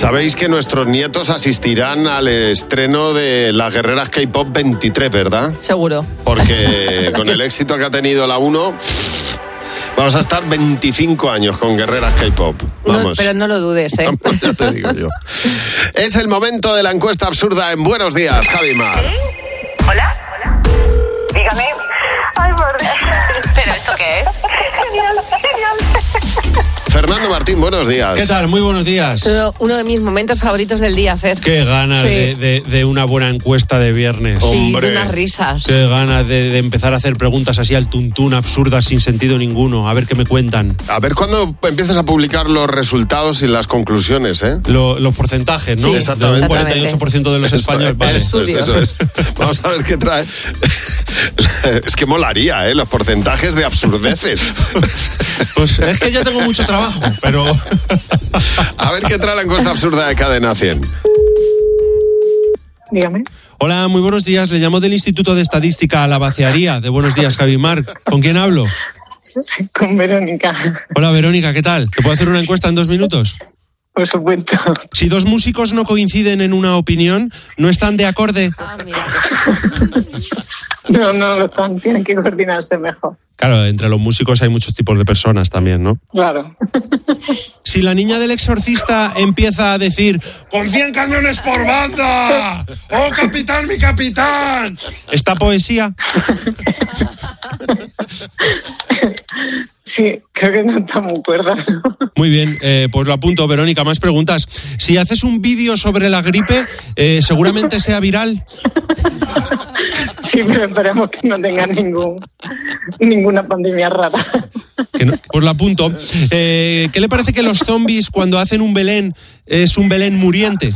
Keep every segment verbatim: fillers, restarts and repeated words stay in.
Sabéis que nuestros nietos asistirán al estreno de las Guerreras K-Pop veintitrés, ¿verdad? Seguro. Porque con el éxito que ha tenido la uno, vamos a estar veinticinco años con Guerreras K-Pop. Vamos. No, pero no lo dudes, ¿eh? Vamos, ya te digo yo. Es el momento de la encuesta absurda en Buenos Días, Javi Mar. ¿Sí? ¿Hola? ¿Hola? Dígame. Ay, por Dios. ¿Pero esto qué es? Genial, genial. Fernando Martín, buenos días. ¿Qué tal? Muy buenos días. Uno, uno de mis momentos favoritos del día, Fer. Qué ganas Sí. de, de, de una buena encuesta de viernes. Sí, Hombre. de unas risas. Qué ganas de, de empezar a hacer preguntas así al tuntún, absurdas, sin sentido ninguno. A ver qué me cuentan. A ver cuándo empiezas a publicar los resultados y las conclusiones, ¿eh? Lo- los porcentajes, ¿no? Sí, exactamente. De un cuarenta y ocho por ciento de los Eso españoles. es, Vale. eso es, eso es. Vamos a ver qué trae. Es que molaría, ¿eh? Los porcentajes de absurdeces. Pues es que ya tengo mucho trabajo, pero... A ver qué trae la encuesta absurda de Cadena cien. Dígame. Hola, muy buenos días. Le llamo del Instituto de Estadística a la Vaciaría. De Buenos Días, Javi Mar. ¿Con quién hablo? Con Verónica, Hola, Verónica, ¿qué tal? ¿Te puedo hacer una encuesta en dos minutos? por supuesto. Si dos músicos no coinciden en una opinión, ¿no están de acorde? Ah, mira. No, no lo están, tienen que coordinarse mejor. Claro, entre los músicos hay muchos tipos de personas también, ¿no? Claro. Si la niña del exorcista empieza a decir ¡con cien cañones por banda! ¡Oh, capitán, mi capitán! ¿Esta poesía? Sí, creo que no estamos cuerdas, ¿no? Muy bien, eh, pues lo apunto, Verónica. Más preguntas. Si haces un vídeo sobre la gripe, eh, seguramente sea viral. Sí, pero esperemos que no tenga ningún ninguna pandemia rara. Que no- pues lo apunto. Eh, ¿Qué le parece que los zombies cuando hacen un Belén es un Belén muriente?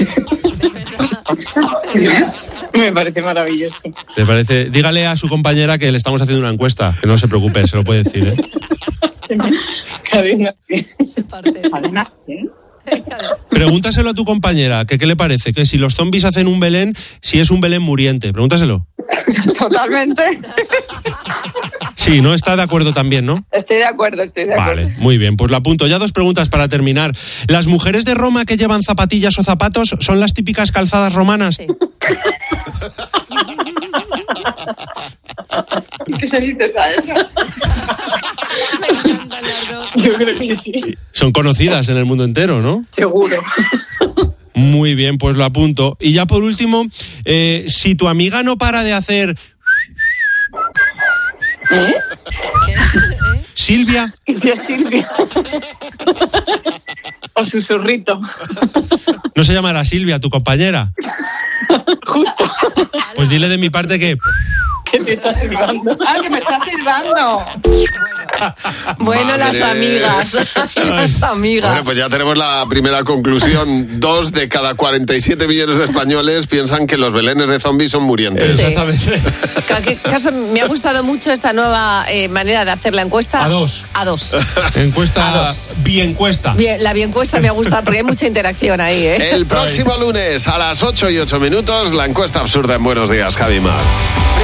Me parece maravilloso. ¿Le parece? Dígale a su compañera que le estamos haciendo una encuesta. Que no se preocupe, se lo puede decir, ¿eh? Cadena. Se parte. Cadena. ¿Eh? Pregúntaselo a tu compañera, que qué le parece, que si los zombies hacen un Belén, si es un Belén muriente. Pregúntaselo. Totalmente. Sí, no está de acuerdo también, ¿no? Estoy de acuerdo, estoy de acuerdo. Vale, muy bien, pues lo apunto. Ya dos preguntas para terminar. ¿Las mujeres de Roma que llevan zapatillas o zapatos son las típicas calzadas romanas? Sí. ¿Qué se dices a eso? Me encantan las dos. Yo creo que sí, Son conocidas en el mundo entero, ¿no? seguro. Muy bien, pues lo apunto. Y ya por último, eh, si tu amiga no para de hacer ¿Eh? Silvia, Que sea Silvia. O susurrito. no se llamará Silvia, tu compañera. Justo. Pues dile de mi parte que... Que te está silbando. Ah, que me está silbando. Bueno, Madre. las amigas. Las amigas. Bueno, pues ya tenemos la primera conclusión. Dos de cada cuarenta y siete millones de españoles piensan que los belenes de zombies son murientes. Sí. Exactamente. En cualquier caso, me ha gustado mucho esta nueva eh, manera de hacer la encuesta. A dos. A dos. Encuesta, A dos. bien encuesta. Bien, la bien encuesta me ha gustado porque hay mucha interacción ahí, ¿eh? El próximo lunes a las ocho y ocho minutos, la encuesta absurda en Buenos Días, Javi Mar.